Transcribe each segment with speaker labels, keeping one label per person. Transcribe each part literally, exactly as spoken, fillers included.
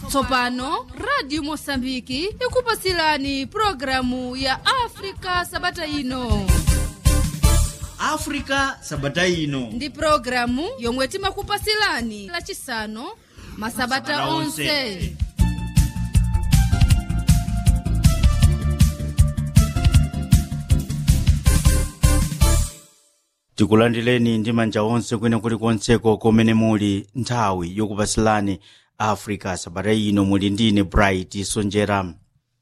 Speaker 1: Tsopano Radio Mosambiki ikupasilani programu ya Afrika Sabata ino.
Speaker 2: Afrika Sabata ino
Speaker 1: ndi programu yomwe timakupasilani lachisanu masabata onse.
Speaker 2: Tikulandileni ndi manja onse kwina kuli konseko komene muli nthawi yokupasilani Afrika Sabata ino, muli ndine Bright Sonjera.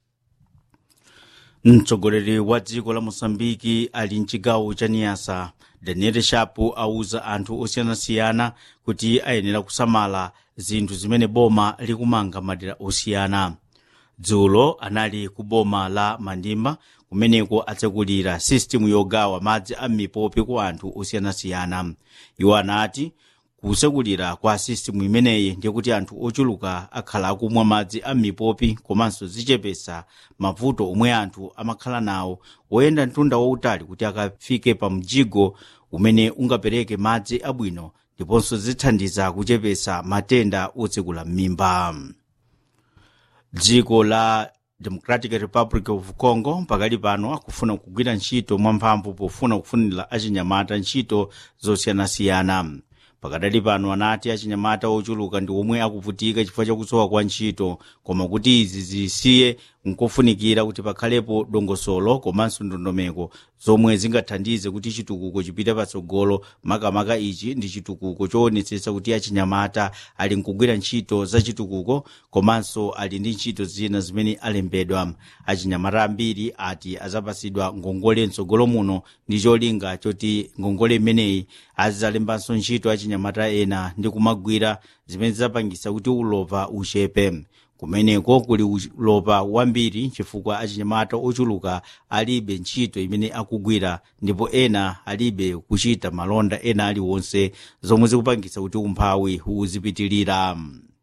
Speaker 2: Mtsogoleri wa dziko la Mosambiki ali mchigawo cha Niassa, Daniel Shapo auza anthu osiyanasiyana kuti ayenera kusamala zinthu zimene boma likumanga madera osiyana. Dzulo anali ku boma la Mandimba kumeneko atsekulira system yogawa madzi a mipopi kwa anthu osiyanasiyana. Iwo anati kusekulira kwa system imeneyi ndiye kuti anthu ochuluka akhala akumwa madzi a mipopi komanso zichepesa mavuto omwe anthu amakhala nawo woyenda mtunda wautali kuti akafike pa mjigo umene ungapereke madzi abwino, ndiponso zithandiza kuchepesa matenda otsekula m'mimba. Dziko la Democratic Republic of Congo pakali pano akufuna kugwira ntchito mwamphamvu pofuna kufunira achinyamata ntchito zosiyanasiyana. Pakadali pano anati achinyamata ochuluka ndi omwe akuvutika chifukwa chakusowa kwa ntchito, koma kuti izi zisiye nkofunikira kuti pakhalepo dongosolo komanso ndondomeko zomwe zingathandize kuti chitukuko chipite patsogolo. Makamaka ichi ndi chitukuko choonetsetsa kuti achinyamata ali nkugwira ntchito za chitukuko komanso ali ndi ntchito zina zimene alembedwa. Achinyamata ambiri ati azapasidwa ngongole mtsogolo muno ndi cholinga choti ngongole imeneyi azizalembanso ntchito achinyamata ena ndi kumagwira zimene zapangisa kuti ulova uchepe. Kumeneko kuli ulova wambiri chifukwa achinyamata ochuluka alibe ntchito imene akugwira, ndipo ena alibe kuchita malonda ena aliwonse, zomwe zikupangisa kuti umphawi uzipitilira.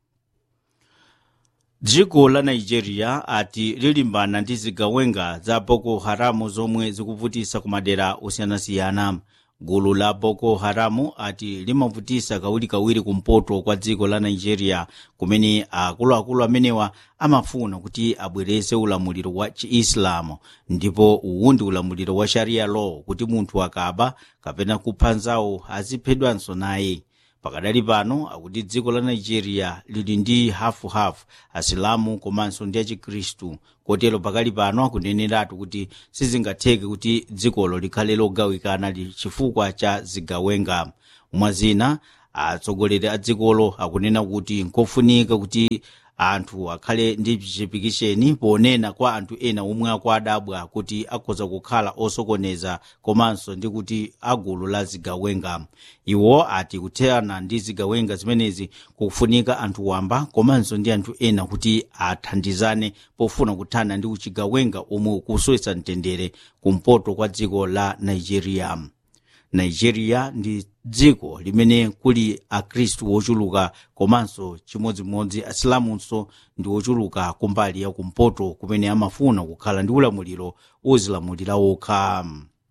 Speaker 2: Dziko la Nigeria ati lilimbana ndi zigawenga za Boko Haram zomwe zikuvutisa kumadera osiyanasiyana. Gulu la Boko Haram ati limavutisa kawirikawiri kumpoto kwa dziko la Nigeria, kumene akuluakulu amenewa amafuna kuti abwereze ulamuliro wa Chiislamu, ndipo uwu ndi ulamuliro wa Sharia law, kuti munthu akaba kapena kupha nzawo aziphedwanso naye. Pakadali pano akuti dziko la Nigeria lili ndi hafu-hafu asilamu komanso ndi achikristu, kotero pakali pano akuneneratu kuti sizingatheke kuti dzikolo likhale logawikana chifukwa cha zigawenga. Mwazina atsogoleri a dzikolo akunena kuti nkofunika kuti anthu akhale ndi chipikisheni ponena kwa anthu ena omwe akwadabwa kuti akhoza kukhala osokoneza komanso ndi kuti agulu la zigawenga. Iwo ati kuthana ndi zigawenga zimenezi kufunika anthu wamba komanso ndi anthu ena kuti athandizane pofuna kuthana ndi uchigawenga omwe kusowetsa mtendere kumpoto kwa dziko la Nigeria. Nigeria ndi dziko limene kuli akristu ochuluka komanso chimodzimodzi asilamunso ndi ochuluka kumbali ya kumpoto kumene amafuna kukhala ndi ulamuliro ozilamulira okha.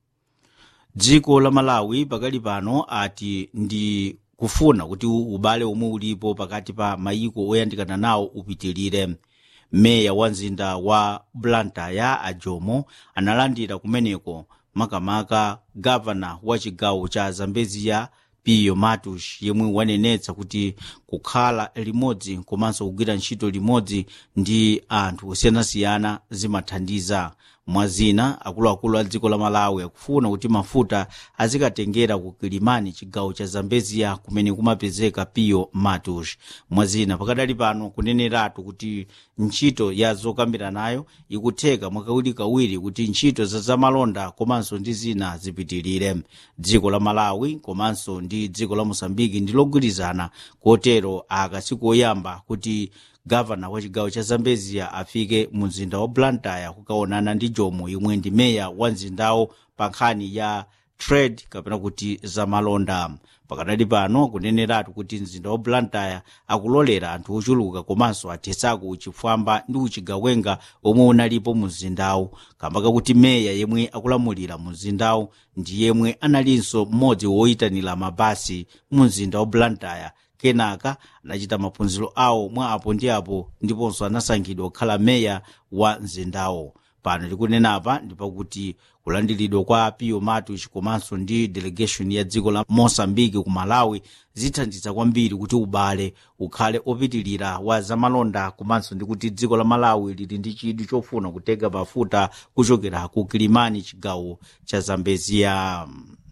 Speaker 2: Dziko la Malawi pakali pano ati ndi kufuna kuti ubale omwe ulipo pakati pa mayiko oyandikana nawo upitilire. Meya wa mzinda wa Blantyre Ajomo analandira kumeneko makamaka gavana wa chigawo cha Zambezia Piyo Matush, yemwe wanenetsa kuti kukhala limodzi komanso kugwira ntchito limodzi ndi anthu osiyanasiyana zimathandiza. Mwazina akuluakulu a dziko la Malawi akufuna kuti mafuta azikatengera ku Kilimani, chigawo cha Zambezia kumene kumapezeka Piyo Matush. Mwazina pakadali pano kuneneratu kuti ntchito ya zokambira nayo ikutheka mwakawirikawiri kuti ntchito za zamalonda komanso ndi zina zipitilire. Dziko la Malawi komanso ndi dziko la Mosambiki ndi logwirizana, kotero akasiku oyamba kuti gavana wa chigawo cha Zambezia afike mu mzinda wa Blantyre kukaonana ndi Jomo yomwe ndi meya wa mzindawo pa nkhani ya trade kapena kuti zamalonda. Pakadali pano kuneneratu kuti mzinda wa Blantyre akulolera anthu ochuluka komanso athetsako uchifwamba ndi uchigawenga omwe unalipo mu mzindawo, kambaka kuti meya yemwe akulamulira mu mzindawo ndi yemwe analinso mmodzi woyitanira mabasi mu mzinda wa Blantyre kenaka anachita maphunziro awo mwa apo ndi apo ndiponso anasankhidwa kukhala meya wa mzindawo. Pano likunena apa ndipakuti kulandiridwa kwa Pio Matos komanso ndi delegation ya dziko la Mozambique ku Malawi zithandiza kwambiri kuti ubale ukhale opitilira wa zamalonda komanso ndi kuti dziko la Malawi lili ndi chidwi chofuna kutega mafuta kuchokera ku Kilimani chigawo cha Zambezia.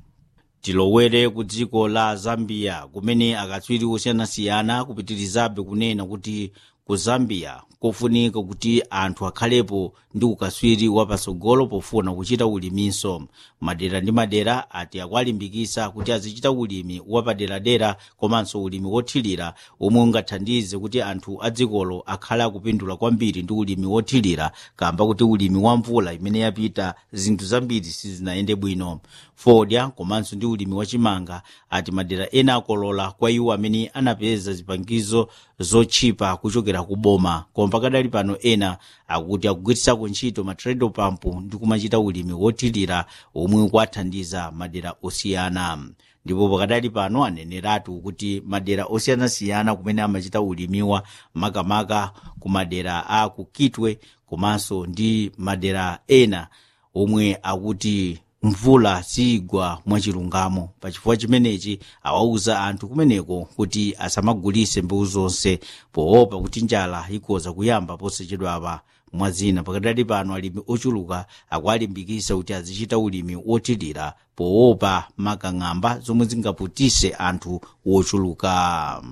Speaker 2: Tilowere ku dziko la Zambia kumene akatswiri osiyanasiyana kupitirizabe kunena kuti ku Zambia kofunika kuti anthu akhalepo ndi ukaswiri wapatsogolo pofuna kuchita uliminso. Madera ndi madera ati akulimbikitsa kuti azichita ulimi wapaderadera komanso ulimi wothirira omwe ungathandize kuti anthu adzikolo akhale akupindula kwambiri ndi ulimi wothirira, kamba kuti ulimi wa mvula imene yapita zinthu zambiri sizinayende bwino. Fodya komanso ndi ulimi wachimanga ati madera ena akolola kwa iwo amene anapeza zipangizo zochipa kuchokera ku boma, koma pakadali pano ena akuti akugwiritsa ntchito matrade pump ndi kumachita ulimi wothirira omwe kwathandiza madera osiyana. Ndipo pakadali pano aneneratu kuti madera osiyanasiyana kumene amachita ulimiwa makamaka ku madera a ku Kitwe komanso ndi madera ena omwe akuti mvula sigwa mwachilungamo. Pachifukwa chimenechi awauza anthu kumeneko kuti asamagulise mbewu zonse poopa kuti njala ikoza kuyamba posachedwapa. Mwazina pakadali pano alimi ochuluka akulimbikitsa kuti azichita ulimi wothirira poopa makang'amba zomwe zingaputise anthu wochuluka.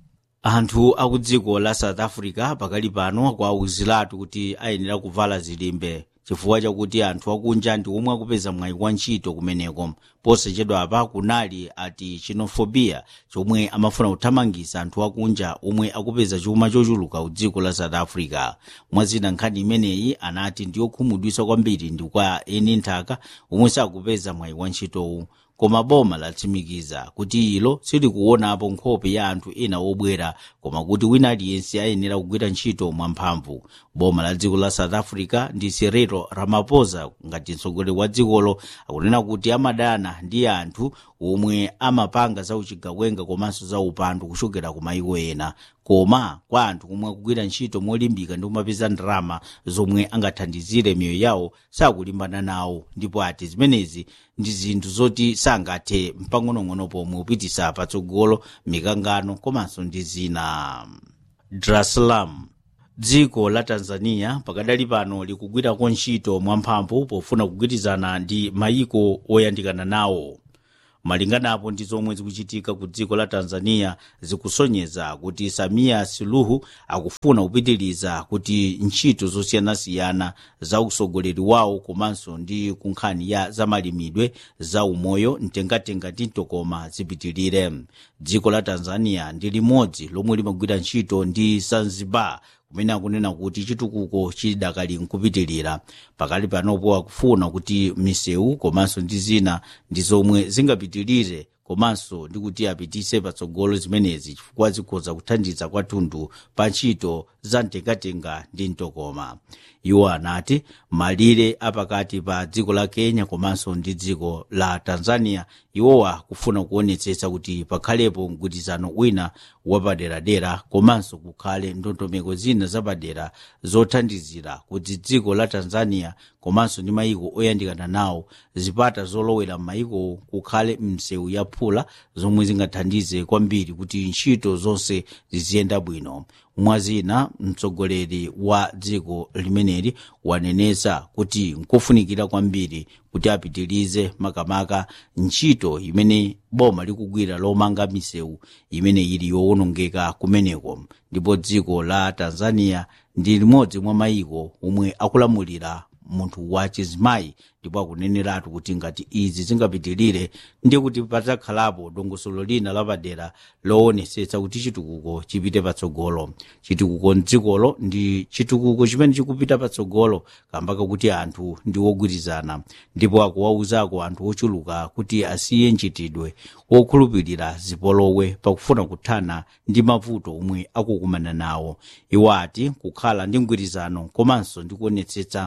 Speaker 2: Anthu aku dziko la South Africa pakali pano akuwuziratu kuti ayenera kuvala zilimbe chifukwa chakuti anthu akunja ndi omwe akupeza mwayi wa ntchito kumeneko. Posachedwa apa kunali ati xenophobia chomwe amafuna kuthamangitsa anthu akunja omwe akupeza chuma chochuluka ku dziko la South Africa. Mwazina nkhani imeneyi anati ndiyokhumudwitsa kwambiri ndi kwa eni nthaka omwe sakupeza mwayi wa ntchitowu, koma boma latsimikiza kuti ilo silikuonapo nkhope ya anthu ena obwera, koma kuti wina aliyense ayenera kugwira ntchito mwamphamvu. Boma la dziko la South Africa ndi Cyril Ramaphosa ngati mtsogoleri wa dzikolo akunena kuti amadana ndi anthu omwe amapanga za uchigawenga komanso za upandu kuchokera ku mayiko ena, koma kwa anthu omwe akugwira ntchito molimbika ndi kumapeza ndalama zomwe angathandizire miyoyo yawo sakulimbana nawo. Ndipo ati zimenezi ndi zinthu zoti sangathe mpang'onong'ono pomwe kupitisa patsogolo mikangano komanso ndi zina. Dar es Salaam, dziko la Tanzania pakadali pano likugwirako ntchito mwamphamvu pofuna kugwirizana ndi mayiko oyandikana nawo. Malinganapo ndi zomwe zikuchitika ku dziko la Tanzania zikusonyeza kuti Samia Suluhu akufuna kupitiriza kuti ntchito zosiyanasiyana za usogoleri wawo komanso ndi kunkhani ya zamalimidwe za umoyo mtengatenga ndi mtokoma zipitirire. Dziko la Tanzania ndi limodzi lomwe limagwira ntchito ndi Zanzibar kumene akunena kuti chitukuko chidakali nkupitirira. Pakali panopo akufuna kuti misewu komanso ndi zina ndi zomwe zingapitirire komanso ndi kuti apitise patsogolo zimenezi chifukwa zikhoza kuthandiza kwathunthu pa ntchito za mtengatenga ndi mtokoma. Iwo anati malire apakati pa dziko la Kenya komanso ndi dziko la Tanzania iwowa kufuna kuonetsetsa kuti pakhalepo mgwirizano wina wapaderadera komanso kukhale ndondomeko zina zapadera zothandizira kuti dziko la Tanzania komanso ndi mayiko oyandikana nawo zipata zolowera m'mayiko kukhale msewu ya phula zomwe zingathandize kwambiri kuti ntchito zonse ziziyenda bwino. Mwazina mtsogoleri wa dziko limeneli waneneza kuti nkofunikira kwambiri kuti apitirize makamaka ntchito imene boma likugwira lomanga misewu imene ili yowonongeka kumeneko. Ndipo dziko la Tanzania ndi limodzi mwa mayiko omwe akulamulira munthu wa chizimayi, ndipo akuneneratu kuti ngati izi zingapitirire ndi kuti padzakhalapo dongosolo lina lapadera loonetsetsa kuti chitukuko chipite patsogolo. Chitukuko mdzikolo ndi chitukuko chimene chikupita patsogolo kambaka kuti anthu ndi ogwirizana, ndipo akuwauzako anthu ochuluka kuti asiye nchitidwe wokhulupirira zipolowe pakufuna kuthana ndi mavuto omwe akukumana nawo. Iwo ati kukhala ndi mgwirizano komanso ndi kuonetsetsa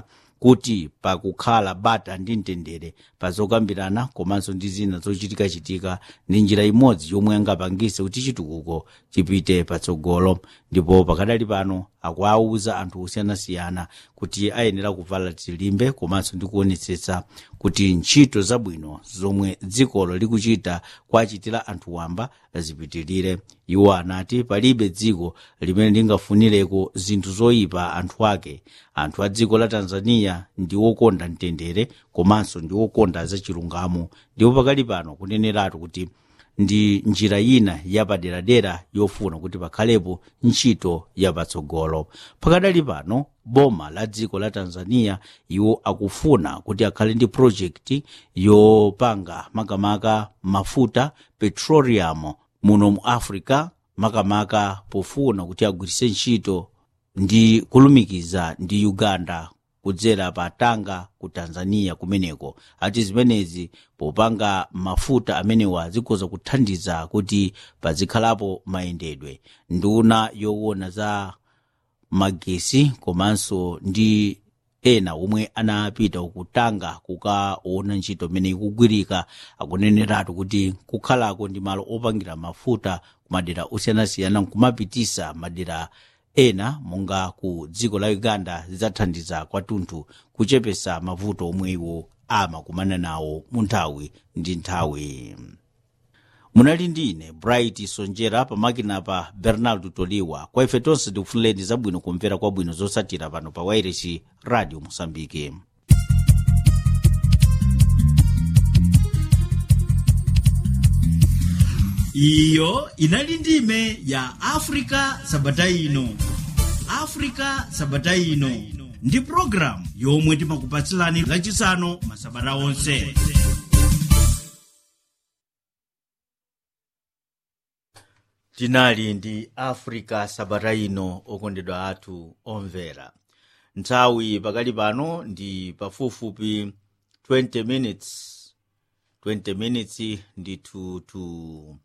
Speaker 2: kuti pakukhala bata ndi mtendere pazokambirana komanso ndi zina zochitikachitika ndi njira imodzi yomwe angapangise kuti chitukuko chipite patsogolo. Ndipo pakadali pano akuwauza anthu osiyanasiyana kuti ayenera kuvala zilimbe komanso ndi kuonetsetsa kuti ntchito zabwino zomwe dzikolo likuchita kwachitira anthu wamba zipitirire. Iwo anati palibe dziko limene lingafunireko zinthu zoyipa anthu ake. Anthu a dziko la Tanzania ndi wokonda mtendere komanso ndi wokonda zachilungamo, ndipo pakali pano kuneneratu kuti ndi njira ina yapaderadera yofuna kuti pakhalepo ntchito yapatsogolo. Pakadali pano boma la dziko la Tanzania iwo akufuna kuti akhale ndi project yopanga makamaka mafuta petroleum muno mu Africa, makamaka pofuna kuti agwiritse ntchito ndi kulumikiza ndi Uganda kudzera pa Tanga ku Tanzania kumeneko. Ati zimenezi popanga mafuta amenewa zikhoza kuthandiza kuti pazikhalapo mayendedwe. Nduna yoona za magesi komanso ndi ena omwe anapita kutanga kukaona ntchito imene ikugwirika akuneneratu kuti kukhalako ndi malo opangira mafuta kumadera osiyanasiyana kumapitisa madera ena monga ku dziko la Uganda zidzathandiza kwathunthu kuchepesa mavuto omwe iwo amakumana nawo mu nthawi ndi nthawi. Munali ndi ine Bright Sonjera pamakina pa Bernardo Toliwa. Kwa ife tonse tikufunireni zabwino kumvera kwabwino zosatira pano pa Wairesi Radio Mosambike.
Speaker 3: Iyo inali ndime ya Africa Sabata ino. Africa Sabata ino ndi program yomwe timakupatsilani lachisanu masabata onse.
Speaker 2: Tinali ndi Africa Sabata ino okondedwa athu omvera. Nthawi pakali pano ndi pafupifupi twenty minutes. twenty minutes ndi to to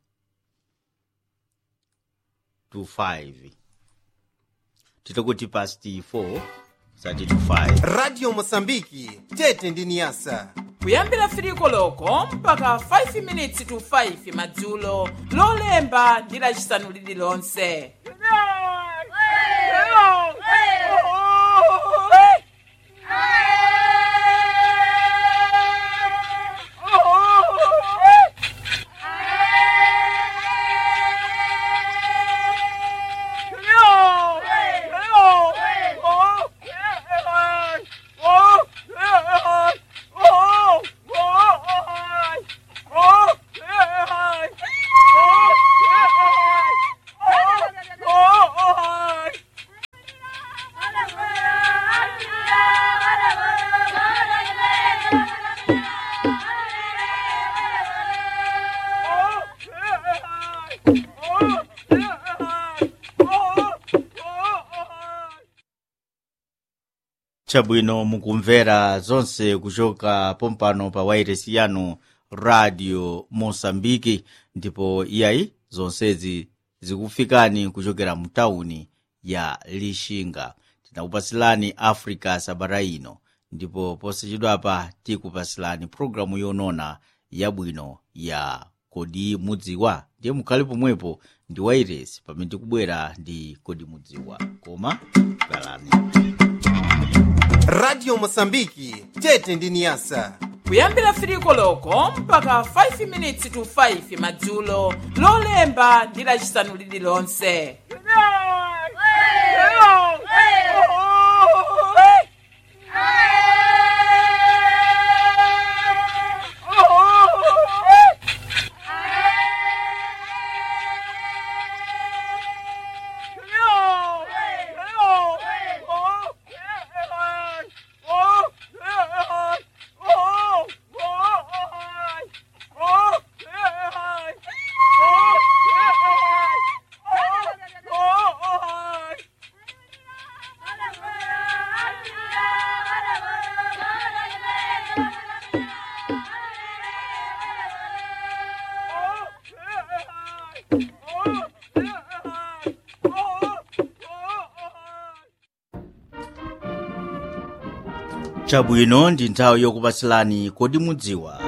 Speaker 2: to five. Titakuti past four, thirty to five.
Speaker 4: Radio Mosambiki, tete ndi Niasa.
Speaker 5: Kuyambira firiko loko mpaka five minutes to five madzulo lolemba ndi lachisanu lililonse.
Speaker 2: Chabwino mukumvera zonse kuchoka pompano pa Wairesi yanu Radio Mosambiki, ndipo iyayi zonsezi zikufikani kuchokera mtauni ya Lishinga. Tinakupasilani Africa Sabata ino, ndipo posachedwapa tikupasilani programu yonona yabwino ya Kodi Mudziwa. Ndiye mukhale pomwepo ndi Wairesi pamene tikubwera ndi Kodi Mudziwa. Koma kalani.
Speaker 4: Radio Mosambiki, tete ndi Niasa.
Speaker 5: Kuyambira firiko loko mpaka five minutes to five madzulo lolemba ndi lachisanu lililonse. Oh!
Speaker 2: chabwino ndi nthawi yokupatsirani kodi mudziwa.